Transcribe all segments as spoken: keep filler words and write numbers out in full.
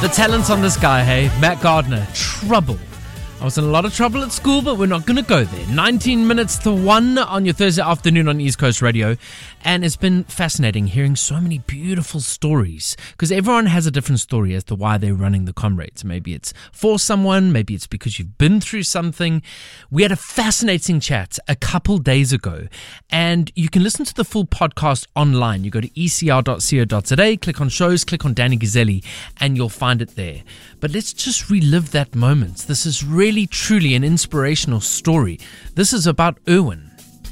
The talents on this guy, hey, Matt Gardner, trouble. I was in a lot of trouble at school, but we're not going to go there. nineteen minutes to one on your Thursday afternoon on East Coast Radio. And it's been fascinating hearing so many beautiful stories, because everyone has a different story as to why they're running the Comrades. Maybe it's for someone, maybe it's because you've been through something. We had a fascinating chat a couple days ago, and you can listen to the full podcast online. You go to e c r dot co dot z a, click on shows, click on Danny Gazzelli, and you'll find it there. But let's just relive that moment. This is really, truly an inspirational story. This is about Erwin.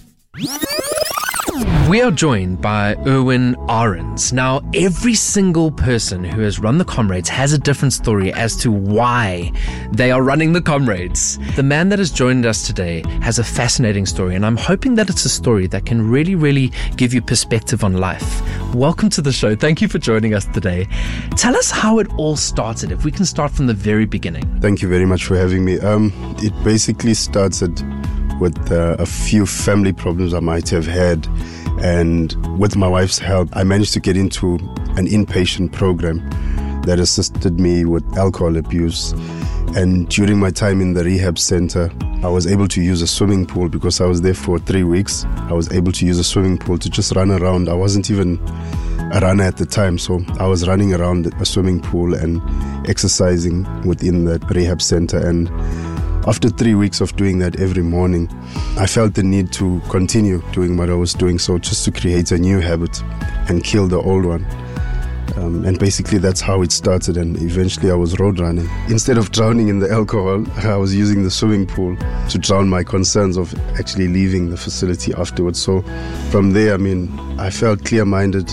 We are joined by Erwin Arends. Now, every single person who has run the Comrades has a different story as to why they are running the Comrades. The man that has joined us today has a fascinating story, and I'm hoping that it's a story that can really, really give you perspective on life. Welcome to the show. Thank you for joining us today. Tell us how it all started, if we can start from the very beginning. Thank you very much for having me. Um, it basically started with uh, a few family problems I might have had. And with my wife's help, I managed to get into an inpatient program that assisted me with alcohol abuse. And during my time in the rehab center, I was able to use a swimming pool because I was there for three weeks. I was able to use a swimming pool to just run around. I wasn't even a runner at the time, so I was running around a swimming pool and exercising within the rehab center. And after three weeks of doing that every morning, I felt the need to continue doing what I was doing, so just to create a new habit and kill the old one. Um, and basically that's how it started, and eventually I was road running. Instead of drowning in the alcohol, I was using the swimming pool to drown my concerns of actually leaving the facility afterwards. So from there, I mean, I felt clear-minded.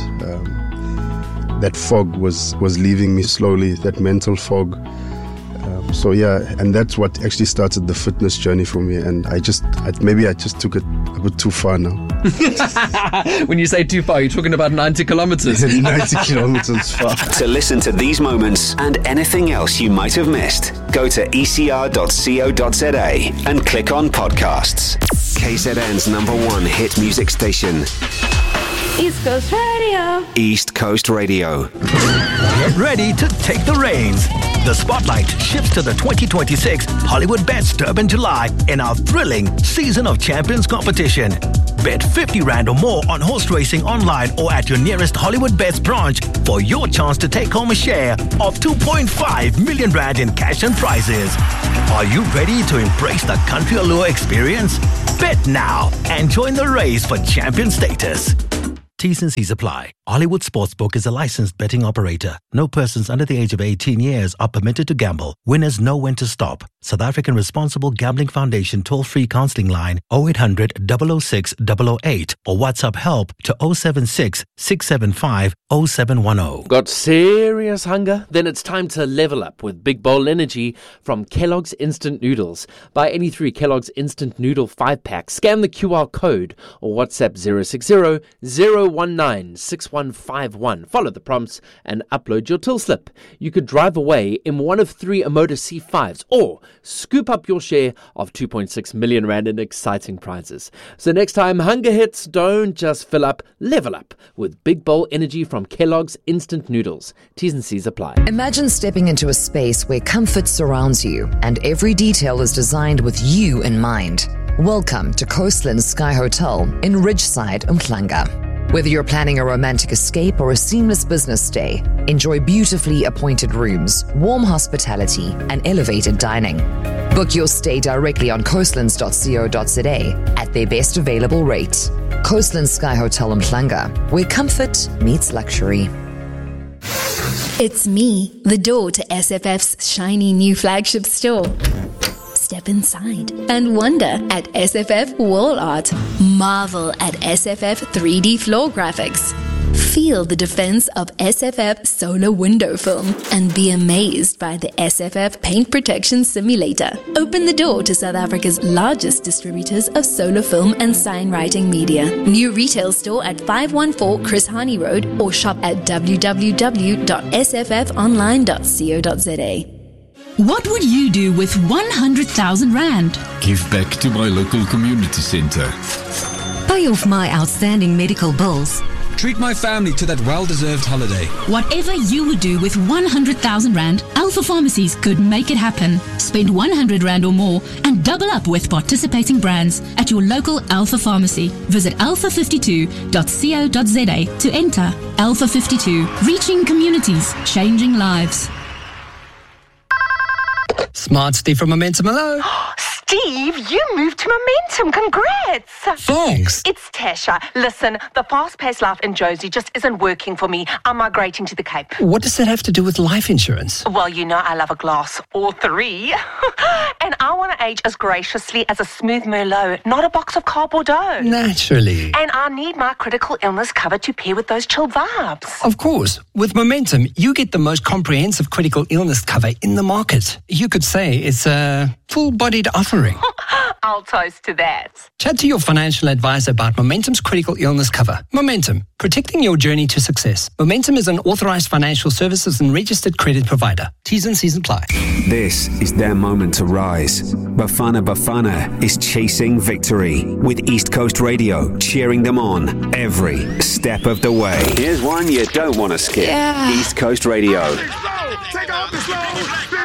Um, that fog was, was leaving me slowly, that mental fog. Um, so yeah, and that's what actually started the fitness journey for me. And I just, I, maybe I just took it a bit too far now. When you say too far, you're talking about ninety kilometers. ninety kilometers far. To listen to these moments and anything else you might have missed, go to e c r dot co dot z a and click on podcasts. K Z N's number one hit music station. East Coast Radio. East Coast Radio. Get ready to take the reins. The spotlight shifts to the twenty twenty-six Hollywood Bets Durban July in our thrilling Season of Champions competition. Bet fifty rand or more on horse racing online or at your nearest Hollywood Bets branch for your chance to take home a share of two point five million rand in cash and prizes. Are you ready to embrace the country allure experience? Bet now and join the race for champion status. T's and C's apply. Hollywood Sportsbook is a licensed betting operator. No persons under the age of eighteen years are permitted to gamble. Winners know when to stop. South African Responsible Gambling Foundation toll-free counseling line oh eight hundred, double oh six, double oh eight or WhatsApp help to oh seven six, six seven five, oh seven one oh. Got serious hunger? Then it's time to level up with Big Bowl Energy from Kellogg's Instant Noodles. Buy any three Kellogg's Instant Noodle five packs, scan the Q R code or WhatsApp zero six zero, zero one nine, six one five one. Follow the prompts and upload your till slip. You could drive away in one of three Omoda C fives or scoop up your share of two point six million rand in exciting prizes. So next time hunger hits, don't just fill up, level up with Big Bowl Energy from Kellogg's Instant Noodles. T's and C's apply. Imagine stepping into a space where comfort surrounds you and every detail is designed with you in mind. Welcome to Coastland Sky Hotel in Ridgeside, Umhlanga. Whether you're planning a romantic escape or a seamless business stay, enjoy beautifully appointed rooms, warm hospitality, and elevated dining. Book your stay directly on coastlands dot co dot z a at their best available rate. Coastland Sky Hotel Umhlanga, where comfort meets luxury. It's me, the door to S F F's shiny new flagship store. Step inside and wonder at S F F wall art. Marvel at S F F three D floor graphics. Feel the defense of S F F solar window film and be amazed by the S F F paint protection simulator. Open the door to South Africa's largest distributors of solar film and sign writing media. New retail store at five one four Chris Hani Road or shop at w w w dot s f f online dot co dot z a. What would you do with one hundred thousand rand? Give back to my local community centre. Pay off my outstanding medical bills. Treat my family to that well-deserved holiday. Whatever you would do with one hundred thousand Rand, Alpha Pharmacies could make it happen. Spend one hundred Rand or more and double up with participating brands at your local Alpha Pharmacy. Visit alpha fifty-two dot co dot za to enter. Alpha fifty-two, reaching communities, changing lives. Smart Steve from Momentum, hello. Steve, you moved to Momentum. Congrats. Thanks. It's Tasha. Listen, the fast-paced life in Josie just isn't working for me. I'm migrating to the Cape. What does that have to do with life insurance? Well, you know I love a glass or three. And I want to age as graciously as a smooth Merlot, not a box of Car Bordeaux. Naturally. And I need my critical illness cover to pair with those chilled vibes. Of course. With Momentum, you get the most comprehensive critical illness cover in the market. You could say it's a full-bodied offering. I'll toast to that. Chat to your financial advisor about Momentum's critical illness cover. Momentum, protecting your journey to success. Momentum is an authorized financial services and registered credit provider. T's and C's apply. This is their moment to rise. Bafana Bafana is chasing victory with East Coast Radio cheering them on every step of the way. Here's one you don't want to skip. Yeah. East Coast Radio. Take off the slow.